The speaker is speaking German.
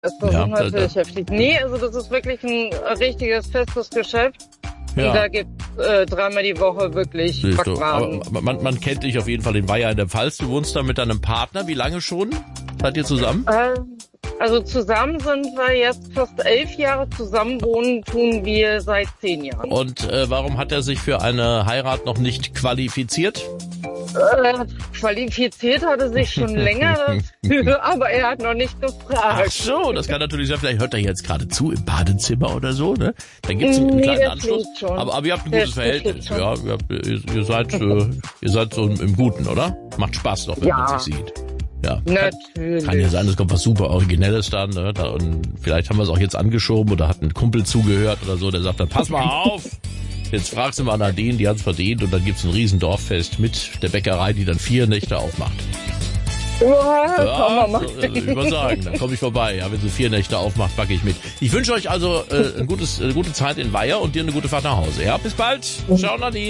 ist das Ja, natürlich heftig. Nee, also das ist wirklich ein richtiges, festes Geschäft. Ja. Und da gibt's dreimal die Woche wirklich Siehst du. Backwaren. Aber man kennt dich auf jeden Fall in Weiher in der Pfalz. Du wohnst da mit deinem Partner. Wie lange schon? Seid ihr zusammen? Also zusammen sind wir jetzt fast 11 Jahre, zusammen wohnen tun wir seit 10 Jahren. Und warum hat er sich für eine Heirat noch nicht qualifiziert? Qualifiziert hat er sich schon länger dafür, aber er hat noch nicht gefragt. Ach so, das kann natürlich sein. Vielleicht hört er jetzt gerade zu im Badezimmer oder so, ne? Dann gibt's einen kleinen Anschluss. Schon. Aber ihr habt ein gutes Verhältnis. Ja, ihr seid so im Guten, oder? Macht Spaß doch, wenn man sich sieht. Ja. Natürlich. Kann ja sein, es kommt was super Originelles dann, ne? Und vielleicht haben wir es auch jetzt angeschoben oder hat ein Kumpel zugehört oder so, der sagt dann, pass mal auf! Jetzt fragst du mal Nadine, die hat's verdient, und dann gibt's ein riesen Dorffest mit der Bäckerei, die dann 4 Nächte aufmacht. Ja, ich würde sagen, dann komme ich vorbei. Ja, wenn sie 4 Nächte aufmacht, backe ich mit. Ich wünsche euch also eine gute Zeit in Weiher und dir eine gute Fahrt nach Hause. Ja, bis bald. Ciao, Nadine.